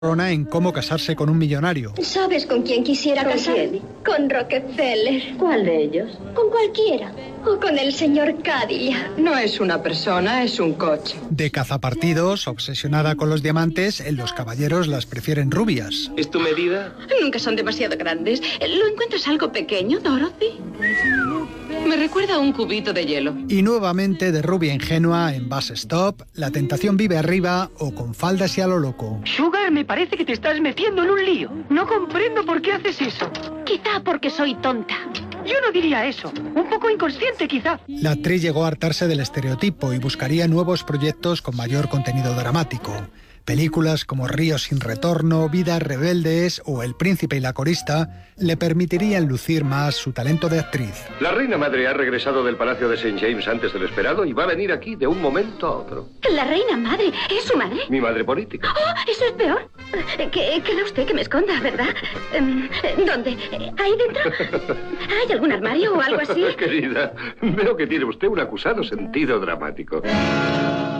en Cómo casarse con un millonario. ¿Sabes con quién quisiera casarme? Con Rockefeller. ¿Cuál de ellos? Con cualquiera. O con el señor Cadillac. No es una persona, es un coche. De cazapartidos, obsesionada con los diamantes, en Los caballeros las prefieren rubias. ¿Es tu medida? Nunca son demasiado grandes. ¿Lo encuentras algo pequeño, Dorothy? Me recuerda a un cubito de hielo. Y nuevamente de rubia ingenua en Bus Stop, La tentación vive arriba o Con faldas y a lo loco. Sugar, me parece que te estás metiendo en un lío. No comprendo por qué haces eso. Quizá porque soy tonta. Yo no diría eso. Un poco inconsciente, quizá. La actriz llegó a hartarse del estereotipo y buscaría nuevos proyectos con mayor contenido dramático. Películas como Ríos sin retorno, Vidas rebeldes o El príncipe y la corista le permitirían lucir más su talento de actriz. La reina madre ha regresado del palacio de St. James antes de lo esperado y va a venir aquí de un momento a otro. ¿La reina madre? ¿Es su madre? Mi madre política. Oh, eso es peor. Querrá usted que me esconda, ¿verdad? ¿Dónde? ¿Ahí dentro? ¿Hay algún armario o algo así? Querida, veo que tiene usted un acusado sentido dramático.